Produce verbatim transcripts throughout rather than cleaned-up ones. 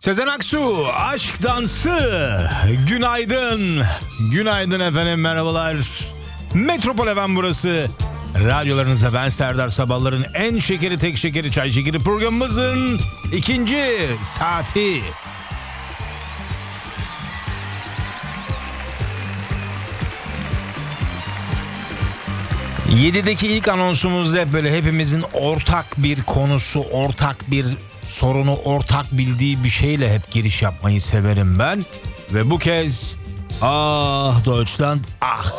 Sezen Aksu, Aşk Dansı. Günaydın. Günaydın efendim, merhabalar. Metropol F M burası. Radyolarınızda ben Serdar, sabahların en şekeri tek şekeri çay şekeri programımızın ikinci saati. yedideki ilk anonsumuzda hep böyle hepimizin ortak bir konusu, ortak bir sorunu, ortak bildiği bir şeyle hep giriş yapmayı severim ben. Ve bu kez ah Deutschland ah.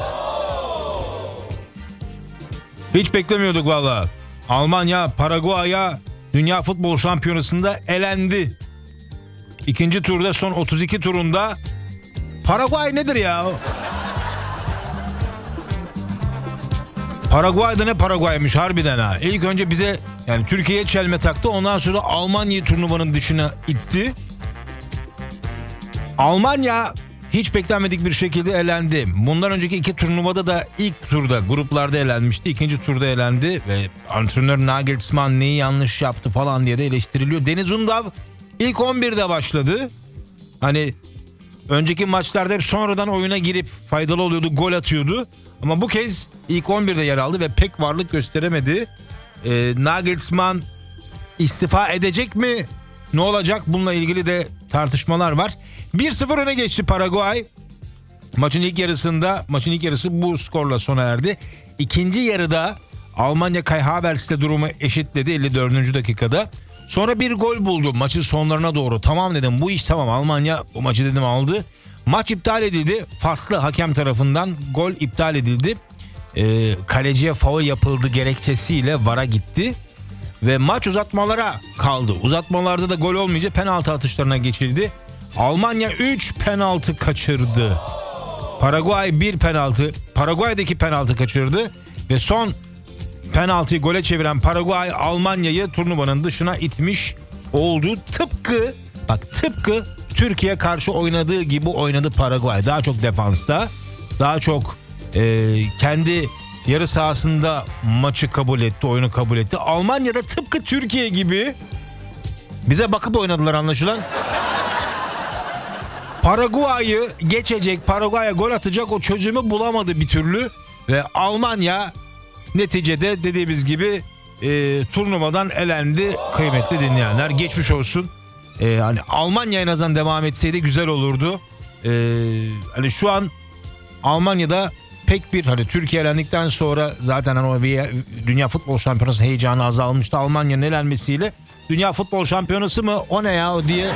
Hiç beklemiyorduk valla. Almanya Paraguay'a Dünya Futbol Şampiyonası'nda elendi. İkinci turda, son otuz iki turunda. Paraguay nedir ya? Paraguay'da ne Paraguay'mış harbiden ha. İlk önce bize, yani Türkiye'ye çelme taktı. Ondan sonra Almanya'yı turnuvanın dışına itti. Almanya hiç beklenmedik bir şekilde elendi. Bundan önceki iki turnuvada da ilk turda gruplarda elenmişti. İkinci turda elendi ve antrenör Nagelsmann neyi yanlış yaptı falan diye de eleştiriliyor. Deniz Undav ilk on birde başladı. Hani önceki maçlarda hep sonradan oyuna girip faydalı oluyordu, gol atıyordu. Ama bu kez ilk on birde yer aldı ve pek varlık gösteremedi. Ee, Nagelsmann istifa edecek mi? Ne olacak? Bununla ilgili de tartışmalar var. bir sıfır öne geçti Paraguay. Maçın ilk yarısında, maçın ilk yarısı bu skorla sona erdi. İkinci yarıda Almanya Kai Havertz'le durumu eşitledi elli dördüncü dakikada. Sonra bir gol buldu maçın sonlarına doğru. Tamam dedim, bu iş tamam. Almanya bu maçı dedim aldı. Maç iptal edildi. Faslı hakem tarafından gol iptal edildi. Ee, kaleciye faul yapıldı gerekçesiyle V A R'a gitti. Ve maç uzatmalara kaldı. Uzatmalarda da gol olmayınca penaltı atışlarına geçildi. Almanya üç penaltı kaçırdı. Paraguay bir penaltı. Paraguay'daki penaltı kaçırdı. Ve son penaltıyı gole çeviren Paraguay Almanya'yı turnuvanın dışına itmiş oldu. Tıpkı bak tıpkı Türkiye karşı oynadığı gibi oynadı Paraguay. Daha çok defansta, daha çok e, kendi yarı sahasında maçı kabul etti, oyunu kabul etti. Almanya'da tıpkı Türkiye gibi bize bakıp oynadılar anlaşılan. Paraguay'ı geçecek, Paraguay'a gol atacak o çözümü bulamadı bir türlü. Ve Almanya neticede dediğimiz gibi e, turnuvadan elendi. Kıymetli dinleyenler, geçmiş olsun. Ee, hani Almanya en azından devam etseydi güzel olurdu. Ee, hani şu an Almanya'da pek bir, hani Türkiye elendikten sonra zaten hani o bir Dünya Futbol Şampiyonası heyecanı azalmıştı. Almanya'nın elenmesiyle Dünya Futbol Şampiyonası mı o ne ya o diye.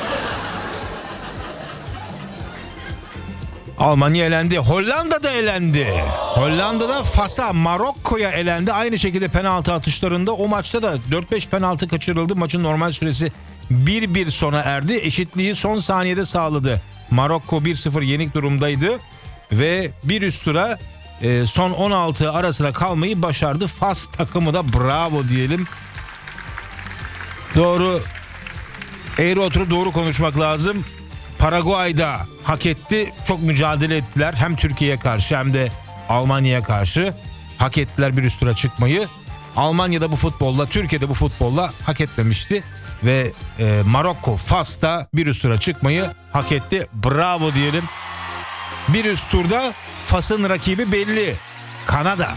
Almanya elendi. Hollanda da elendi. Hollanda'da Fas'a, Marokko'ya elendi. Aynı şekilde penaltı atışlarında o maçta da dört beş penaltı kaçırıldı. Maçın normal süresi bir bir sona erdi. Eşitliği son saniyede sağladı. Marokko bir sıfır yenik durumdaydı ve bir üst tura e, son on altı arasına kalmayı başardı. Fas takımı da bravo diyelim. Doğru, eğri oturup doğru konuşmak lazım. Paraguay'da hak etti. Çok mücadele ettiler. Hem Türkiye'ye karşı hem de Almanya'ya karşı hak ettiler bir üst tura çıkmayı. Almanya'da bu futbolla, Türkiye'de bu futbolla hak etmemişti. Ve e, Marokko, Fas'ta bir üst tura çıkmayı hak etti. Bravo diyelim. Bir üst turda Fas'ın rakibi belli. Kanada.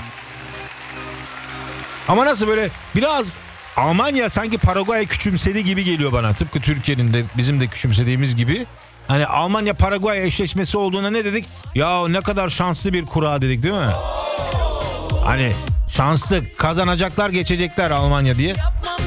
Ama nasıl böyle biraz Almanya sanki Paraguay'ı küçümsedi gibi geliyor bana. Tıpkı Türkiye'nin de bizim de küçümsediğimiz gibi. Hani Almanya Paraguay eşleşmesi olduğuna ne dedik? Ya ne kadar şanslı bir kura dedik değil mi? Hani şanslı, kazanacaklar, geçecekler Almanya diye.